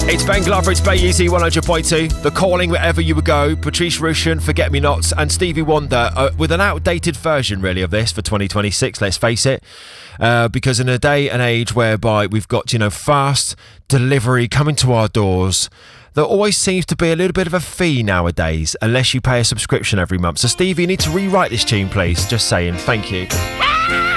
It's Ben Glover, it's Bay Easy 100.2. The Calling, Wherever You Would Go, Patrice Rushen, Forget Me Nots, and Stevie Wonder with an outdated version, really, of this for 2026, let's face it. Because in a day and age whereby we've got, fast delivery coming to our doors, there always seems to be a little bit of a fee nowadays, unless you pay a subscription every month. So, Stevie, you need to rewrite this tune, please. Just saying. Thank you.